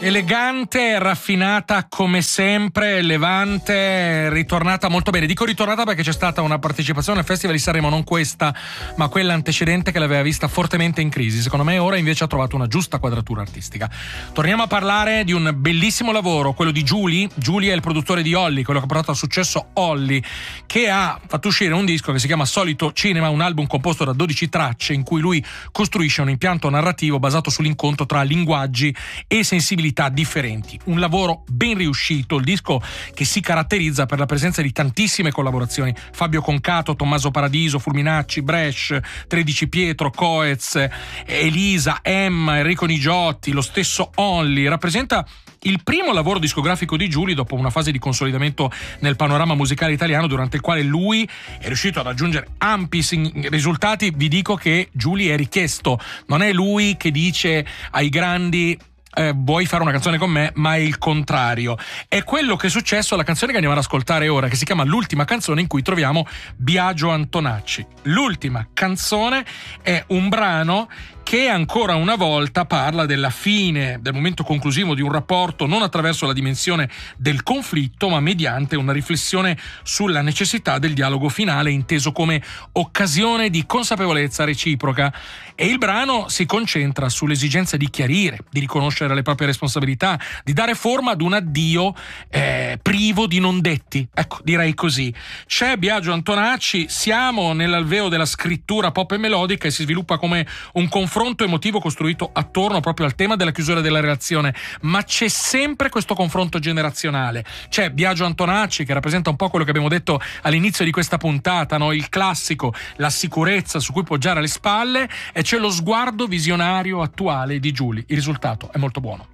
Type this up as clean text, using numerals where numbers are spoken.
Elegante, raffinata come sempre, Levante, ritornata molto bene. Dico ritornata perché c'è stata una partecipazione al Festival di Sanremo, non questa, ma quella antecedente, che l'aveva vista fortemente in crisi. Secondo me ora invece ha trovato una giusta quadratura artistica. Torniamo a parlare di un bellissimo lavoro, quello di Giuli. Giuli è il produttore di Olly, quello che ha portato al successo Olly, che ha fatto uscire un disco che si chiama Solito Cinema, un album composto da 12 tracce in cui lui costruisce un impianto narrativo basato sull'incontro tra linguaggi e sensibilità differenti. Un lavoro ben riuscito, il disco che si caratterizza per la presenza di tantissime collaborazioni: Fabio Concato, Tommaso Paradiso, Fulminacci, Brescia, 13 Pietro, Coez, Elisa, Emma, Enrico Nigiotti, lo stesso Olly. Rappresenta il primo lavoro discografico di Giuli dopo una fase di consolidamento nel panorama musicale italiano, durante il quale lui è riuscito ad raggiungere ampi risultati. Vi dico che Giuli è richiesto, non è lui che dice ai grandi vuoi fare una canzone con me, ma è il contrario. È quello che è successo alla canzone che andiamo ad ascoltare ora, che si chiama L'ultima canzone, in cui troviamo Biagio Antonacci. L'ultima canzone è un brano che ancora una volta parla della fine, del momento conclusivo di un rapporto, non attraverso la dimensione del conflitto, ma mediante una riflessione sulla necessità del dialogo finale, inteso come occasione di consapevolezza reciproca. E il brano si concentra sull'esigenza di chiarire, di riconoscere le proprie responsabilità, di dare forma ad un addio privo di non detti. Ecco, direi così. C'è Biagio Antonacci, siamo nell'alveo della scrittura pop e melodica, e si sviluppa come un confronto emotivo costruito attorno proprio al tema della chiusura della relazione, ma c'è sempre questo confronto generazionale. C'è Biagio Antonacci, che rappresenta un po' quello che abbiamo detto all'inizio di questa puntata, no? Il classico, la sicurezza su cui poggiare le spalle, e c'è lo sguardo visionario attuale di Giuli. Il risultato è molto buono.